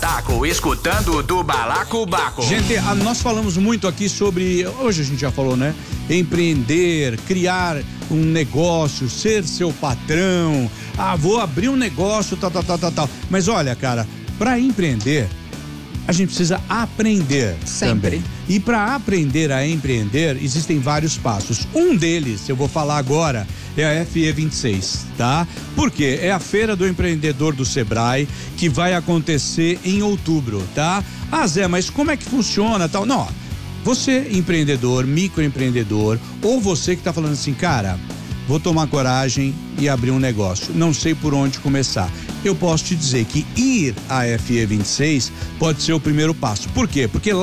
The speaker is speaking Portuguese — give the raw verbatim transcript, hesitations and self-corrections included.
Taco, escutando do Balacobaco. Gente, a, nós falamos muito aqui sobre, hoje a gente já falou, né? Empreender, criar um negócio, ser seu patrão. Ah, vou abrir um negócio, tal, tal, tal, tal, tal. Mas olha, cara, para empreender, a gente precisa aprender Sempre. também. E para aprender a empreender, existem vários passos. Um deles, eu vou falar agora, é a F E vinte e seis, tá? Por quê? É a Feira do Empreendedor do Sebrae, que vai acontecer em outubro, tá? Ah, Zé, mas como é que funciona, tal? Não, ó, você empreendedor, microempreendedor, ou você que tá falando assim, cara, vou tomar coragem e abrir um negócio, não sei por onde começar. Eu posso te dizer que ir à F E vinte e seis pode ser o primeiro passo. Por quê? Porque lá